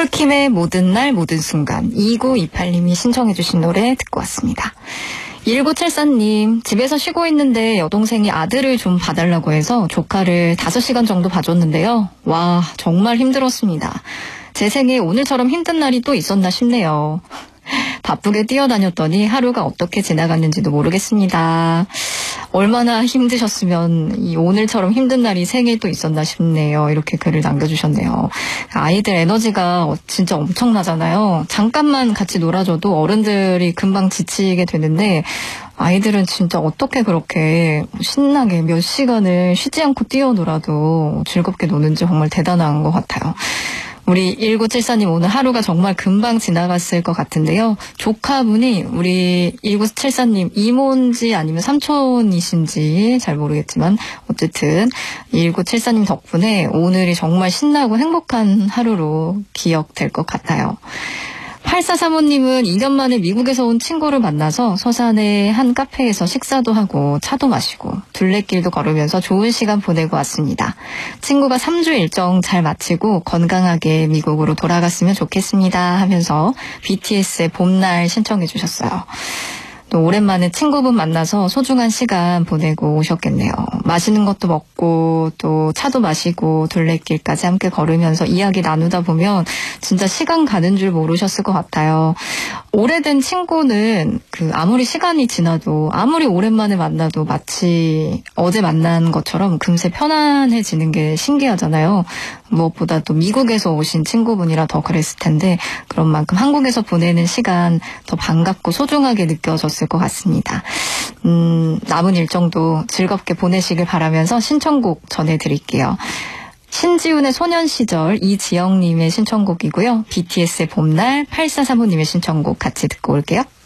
폴킴의 모든 날 모든 순간 2928님이 신청해 주신 노래 듣고 왔습니다. 1974님, 집에서 쉬고 있는데 여동생이 아들을 좀 봐달라고 해서 조카를 5시간 정도 봐줬는데요. 와, 정말 힘들었습니다. 제 생에 오늘처럼 힘든 날이 또 있었나 싶네요. 바쁘게 뛰어다녔더니 하루가 어떻게 지나갔는지도 모르겠습니다. 얼마나 힘드셨으면 이 오늘처럼 힘든 날이 생에 또 있었나 싶네요. 이렇게 글을 남겨주셨네요. 아이들 에너지가 진짜 엄청나잖아요. 잠깐만 같이 놀아줘도 어른들이 금방 지치게 되는데 아이들은 진짜 어떻게 그렇게 신나게 몇 시간을 쉬지 않고 뛰어놀아도 즐겁게 노는지 정말 대단한 것 같아요. 우리 1974님 오늘 하루가 정말 금방 지나갔을 것 같은데요. 조카분이 우리 1974님 이모인지 아니면 삼촌이신지 잘 모르겠지만 어쨌든 1974님 덕분에 오늘이 정말 신나고 행복한 하루로 기억될 것 같아요. 8435님은 2년 만에 미국에서 온 친구를 만나서 서산의 한 카페에서 식사도 하고 차도 마시고 둘레길도 걸으면서 좋은 시간 보내고 왔습니다. 친구가 3주 일정 잘 마치고 건강하게 미국으로 돌아갔으면 좋겠습니다 하면서 BTS의 봄날 신청해 주셨어요. 또 오랜만에 친구분 만나서 소중한 시간 보내고 오셨겠네요. 맛있는 것도 먹고 또 차도 마시고 둘레길까지 함께 걸으면서 이야기 나누다 보면 진짜 시간 가는 줄 모르셨을 것 같아요. 오래된 친구는 아무리 시간이 지나도 아무리 오랜만에 만나도 마치 어제 만난 것처럼 금세 편안해지는 게 신기하잖아요. 무엇보다 또 미국에서 오신 친구분이라 더 그랬을 텐데 그런 만큼 한국에서 보내는 시간 더 반갑고 소중하게 느껴졌을 것 같습니다. 남은 일정도 즐겁게 보내시길 바라면서 신청곡 전해드릴게요. 신지훈의 소년시절 이지영님의 신청곡이고요. BTS의 봄날 8435님의 신청곡 같이 듣고 올게요.